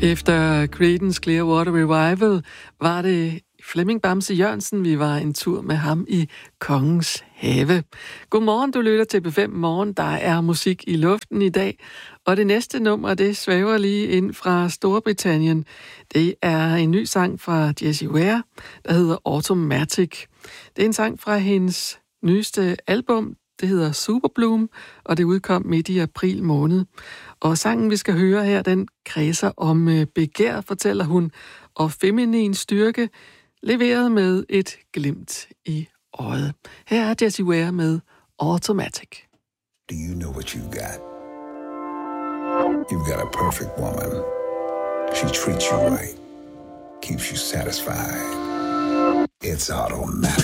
Efter Creedence Clearwater Revival var det Flemming Bamse Jørgensen, vi var en tur med ham i Kongens Have. Godmorgen, du lytter til B5 Morgen. Der er musik i luften i dag, og det næste nummer, det svæver lige ind fra Storbritannien. Det er en ny sang fra Jessie Ware, der hedder Automatic. Det er en sang fra hendes nyeste album, det hedder Superbloom, og det udkom midt i april måned. Og sangen, vi skal høre her, den kredser om begær, fortæller hun, og feminin styrke, leveret med et glimt i øjet. Her er Jessie Ware med Automatic. Do you know what you've got? You've got a perfect woman. She treats you right, keeps you satisfied. It's automatic.